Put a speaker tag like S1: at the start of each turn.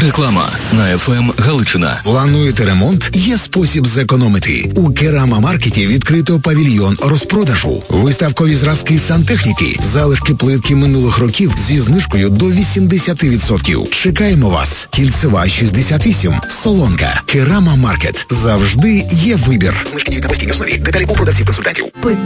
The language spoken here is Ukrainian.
S1: Реклама на ФМ Галичина.
S2: Плануєте ремонт? Є спосіб зекономити. У Керама-маркеті відкрито павільйон розпродажу. Виставкові зразки сантехніки, залишки плитки минулих років зі знижкою до 80%. Чекаємо вас. Кільцева 68. Солонка. Керама-маркет. Завжди є вибір. Знижки діють на постійній основі. Деталі у продавців-консультантів.